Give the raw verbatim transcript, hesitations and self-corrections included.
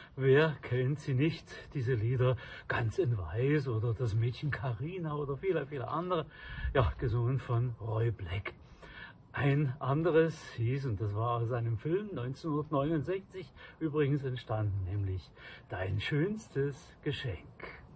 Wer kennt sie nicht, diese Lieder Ganz in Weiß oder Das Mädchen Carina oder viele, viele andere, ja, gesungen von Roy Black. Ein anderes hieß, und das war aus einem Film neunzehnhundertneunundsechzig übrigens entstanden, nämlich Dein schönstes Geschenk.